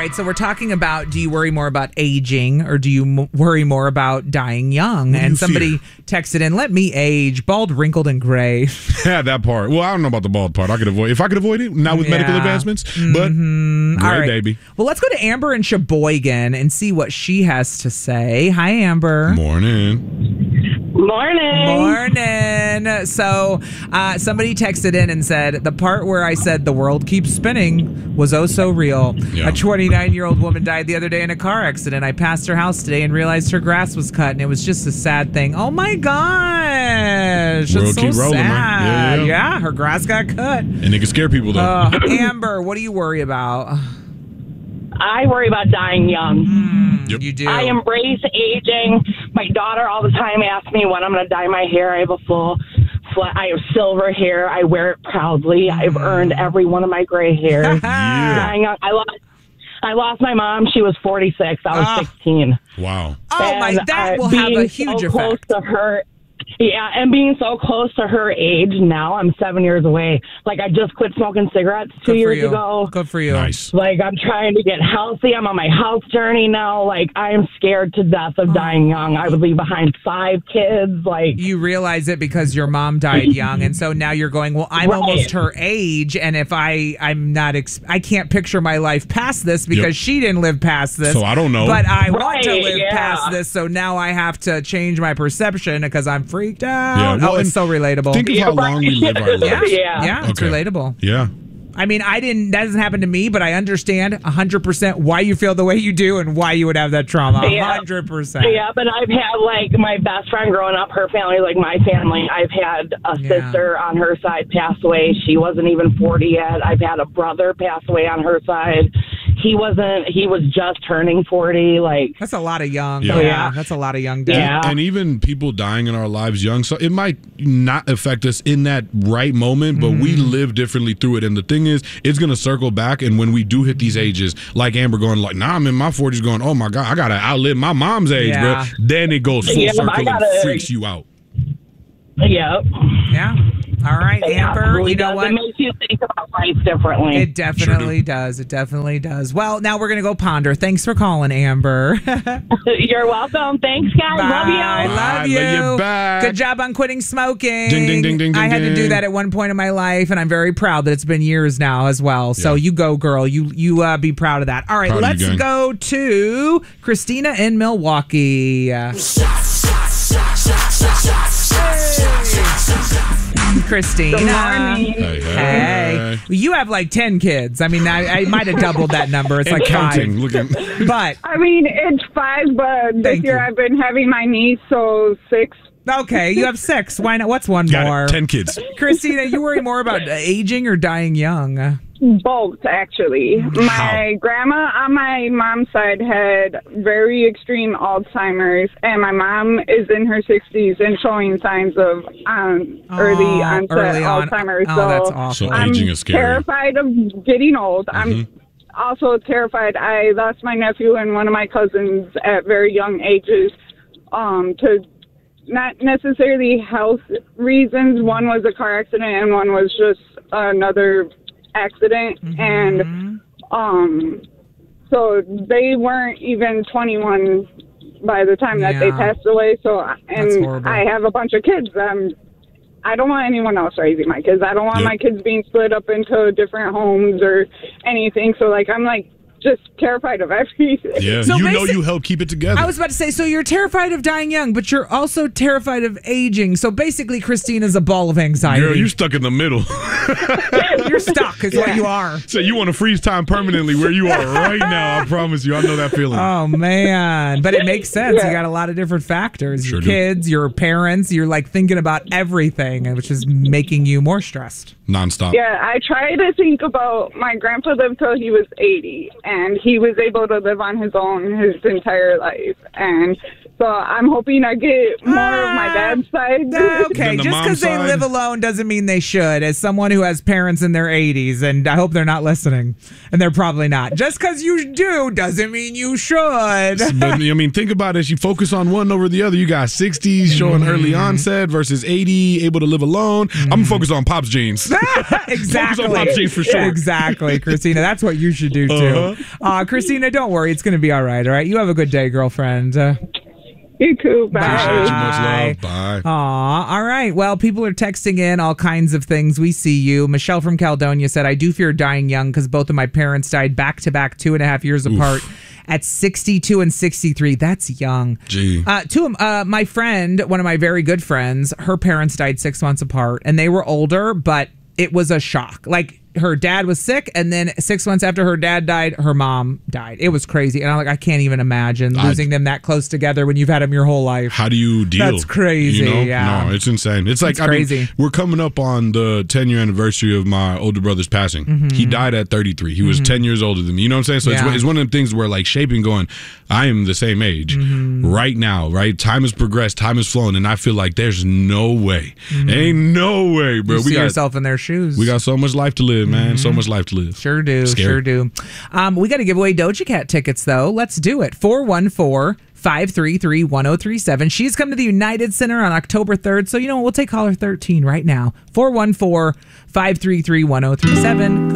right, so we're talking about, do you worry more about aging or do you worry more about dying young? And somebody texted in, let me age, bald, wrinkled, and gray. Yeah, that part. Well, I don't know about the bald part. If I could avoid it, not with medical advancements, but gray, right, baby. Well, let's go to Amber in Sheboygan and see what she has to say. Hi, Amber. Morning. So somebody texted in and said, the part where I said the world keeps spinning was oh so real. Yeah. A 29-year-old woman died the other day in a car accident. I passed her house today and realized her grass was cut, and it was just a sad thing. Oh my gosh. World It's so keep rolling, sad. man. Yeah, her grass got cut. And it can scare people, though. Amber, what do you worry about? I worry about dying young. Yep. You do. I embrace aging. My daughter all the time asks me when I'm going to dye my hair. I have I have silver hair. I wear it proudly. I've earned every one of my gray hairs. Dying young. I lost my mom. She was 46. I was 16. Wow. Oh, And that will have a huge so effect. Close to her. Yeah, and being so close to her age now, I'm 7 years away. Like, I just quit smoking cigarettes 2 years ago. Good for you. Nice. Like, I'm trying to get healthy. I'm on my health journey now. Like, I am scared to death of dying young. I would leave behind 5 kids. Like, you realize it because your mom died young, and so now you're going, well, I'm almost her age, and if I'm not, I can't picture my life past this because she didn't live past this. So I don't know. But I want to live past this, so now I have to change my perception because I'm freaked out. Yeah, well, it's so relatable. Think of how long we live our lives. Yeah, it's relatable. Yeah. I mean, that doesn't happen to me, but I understand 100% why you feel the way you do and why you would have that trauma. 100%. Yeah, but I've had, like, my best friend growing up, her family, like my family. I've had a sister on her side pass away. She wasn't even 40 yet. I've had a brother pass away on her side. He was just turning 40. Like, that's a lot of young. Yeah. That's a lot of young death. Yeah. And even people dying in our lives young, so it might not affect us in that right moment, but we live differently through it. And the thing is, it's going to circle back. And when we do hit these ages, like Amber going like, nah, I'm in my 40s going, oh my God, I got to outlive my mom's age, bro. Then it goes full circle and freaks you out. Yep. Yeah. All right, Amber, really you know what? It makes you think about life differently. It definitely does. It definitely does. Well, now we're going to go ponder. Thanks for calling, Amber. You're welcome. Thanks, guys. Bye. Love you. Love you. Love you back. Good job on quitting smoking. Ding, ding, ding, ding, I had to ding. do that at one point in my life, and I'm very proud that it's been years now as well. So you go, girl. You be proud of that. All right, Proud of you, let's gang. go to Christina in Milwaukee. Christina. Good morning. Hey. You have like 10 kids. I mean, I might have doubled that number. It's And like counting. 5. Look at But I mean, it's 5, but this Thank year you. I've been having my niece, so 6. okay, you have 6. Why not? What's one got more? it. 10 kids. Christina, you worry more about aging or dying young? Both, actually. My grandma on my mom's side had very extreme Alzheimer's, and my mom is in her 60s and showing signs of early onset Alzheimer's. Oh, so that's awful. So I'm aging is scary. terrified of getting old. I'm also terrified. I lost my nephew and one of my cousins at very young ages to not necessarily health reasons. One was a car accident and one was just another accident. And so they weren't even 21 by the time that they passed away. So, and I have a bunch of kids. I don't want anyone else raising my kids. I don't want my kids being split up into different homes or anything. So, like, I'm like just terrified of everything. Yeah, So you help keep it together. I was about to say, so you're terrified of dying young, but you're also terrified of aging. So basically, Christina's a ball of anxiety. Girl, you're stuck in the middle. You're stuck is what you are. So you want to freeze time permanently where you are right now. I promise you. I know that feeling. Oh, man. But it makes sense. You got a lot of different factors. Sure Your do. kids, your parents, you're like thinking about everything, which is making you more stressed. Nonstop. Yeah, I try to think about my grandpa lived till he was 80, and he was able to live on his own his entire life. And So I'm hoping I get more of my dad's side. Okay, Then the just mom's because they side. live alone doesn't mean they should. As someone who has parents in their 80s, and I hope they're not listening, and they're probably not. Just because you do doesn't mean you should. But I mean, think about it. As you focus on one over the other, you got 60s showing early onset versus 80 able to live alone. I'm gonna focus on Pop's genes. Exactly. Focus on Pop's genes for sure. Exactly, Christina. That's what you should do too. Christina, don't worry. It's going to be all right. All right. You have a good day, girlfriend. You too. Bye. Appreciate you. Much love. Bye. Aw, all right. Well, people are texting in all kinds of things. We see you. Michelle from Caledonia said, I do fear dying young because both of my parents died back to back 2.5 years apart at 62 and 63. That's young. Gee. My friend, one of my very good friends, her parents died 6 months apart and they were older, but it was a shock. Like, her dad was sick, and then 6 months after her dad died, her mom died. It was crazy. And I'm like, I can't even imagine losing them that close together when you've had them your whole life. How do you deal? That's crazy. You know? Yeah. No, it's insane. It's like, crazy. we're coming up on the 10-year anniversary of my older brother's passing. He died at 33. He was 10 years older than me. You know what I'm saying? So it's one of the things where, like, shaping going, I am the same age right now, right? Time has progressed, time has flown, and I feel like there's no way. Ain't no way, bro. You see yourself in their shoes. We got so much life to live, man. So much life to live. Sure do. Scary. Sure do. We got to give away Doja Cat tickets, though. Let's do it. 414-533-1037. She's come to the United Center on October 3rd. So, you know what? We'll take caller 13 right now. 414-533-1037.